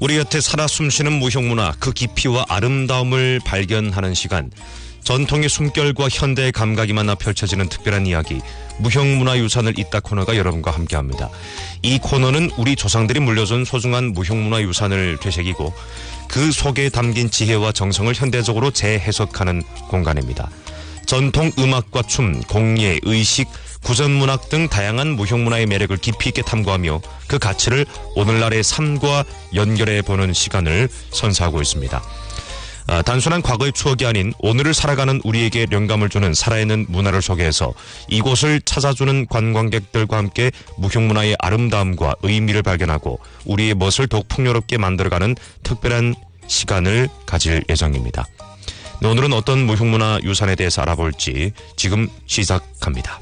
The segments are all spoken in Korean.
우리 곁에 살아 숨쉬는 무형문화, 그 깊이와 아름다움을 발견하는 시간. 전통의 숨결과 현대의 감각이 만나 펼쳐지는 특별한 이야기, 무형문화유산을 잇다 코너가 여러분과 함께합니다. 이 코너는 우리 조상들이 물려준 소중한 무형문화유산을 되새기고 그 속에 담긴 지혜와 정성을 현대적으로 재해석하는 공간입니다. 전통 음악과 춤, 공예, 의식, 구전문학 등 다양한 무형문화의 매력을 깊이 있게 탐구하며 그 가치를 오늘날의 삶과 연결해보는 시간을 선사하고 있습니다. 단순한 과거의 추억이 아닌 오늘을 살아가는 우리에게 영감을 주는 살아있는 문화를 소개해서 이곳을 찾아주는 관광객들과 함께 무형문화의 아름다움과 의미를 발견하고 우리의 멋을 더욱 풍요롭게 만들어가는 특별한 시간을 가질 예정입니다. 오늘은 어떤 무형문화 유산에 대해서 알아볼지 지금 시작합니다.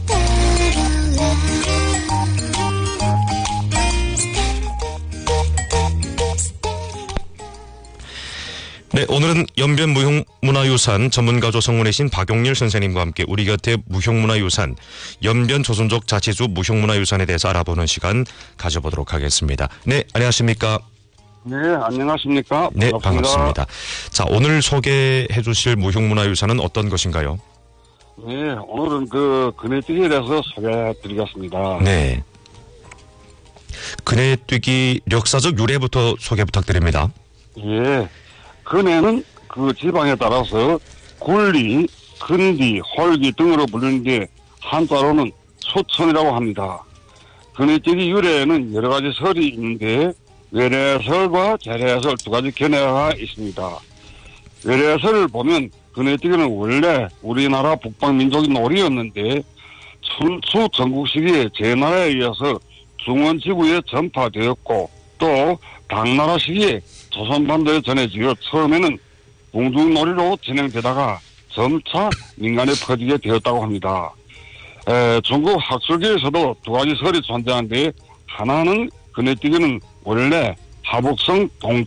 네, 오늘은 연변 무형문화유산 전문가조 성문이신 박용렬 선생님과 함께 우리 곁에 무형문화유산, 연변 조선족 자치주 무형문화유산에 대해서 알아보는 시간 가져보도록 하겠습니다. 네, 안녕하십니까? 네, 안녕하십니까? 네, 반갑습니다. 자, 오늘 소개해 주실 무형문화유산은 어떤 것인가요? 네, 오늘은 그네뛰기에 대해서 소개해 드리겠습니다. 네. 그네뛰기 역사적 유래부터 소개 부탁드립니다. 예. 그네는 그 지방에 따라서 굴리, 근디, 홀기 등으로 불리는데 한자로는 소천이라고 합니다. 그네뛰기 유래에는 여러 가지 설이 있는데 외래설과 재래설 두 가지 견해가 있습니다. 외래설을 보면 그네뛰기는 원래 우리나라 북방민족의 놀이였는데春초 전국 시기에 제나라에 의해서 중원지구에 전파되었고 또 당나라 시기에 조선반도에 전해지어 처음에는 궁중놀이로 진행되다가 점차 민간에 퍼지게 되었다고 합니다. 중국 학술계에서도 두 가지 설이 존재하는데 하나는 그네뛰기는 원래 하북성